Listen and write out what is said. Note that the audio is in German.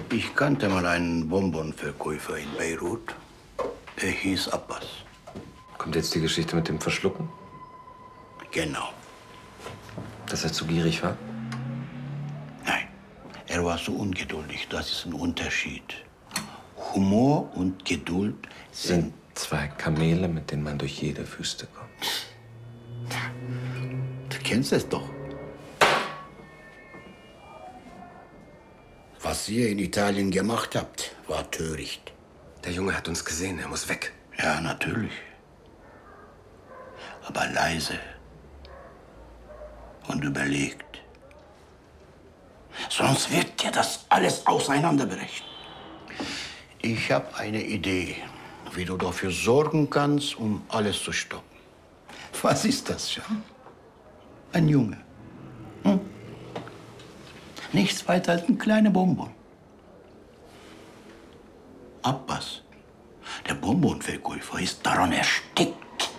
Ich kannte mal einen Bonbonverkäufer in Beirut. Er hieß Abbas. Kommt jetzt die Geschichte mit dem Verschlucken? Genau. Dass er zu gierig war? Nein, er war so ungeduldig. Das ist ein Unterschied. Humor und Geduld Sind zwei Kamele, mit denen man durch jede Wüste kommt. Du kennst es doch. Was ihr in Italien gemacht habt, war töricht. Der Junge hat uns gesehen, er muss weg. Ja, natürlich. Aber leise und überlegt. Sonst wird dir das alles auseinanderbrechen. Ich habe eine Idee, wie du dafür sorgen kannst, um alles zu stoppen. Was ist das schon? Ein Junge. Hm? Nichts weiter als ein kleiner Bonbon. Abbas, der Bonbonverkäufer, ist daran erstickt.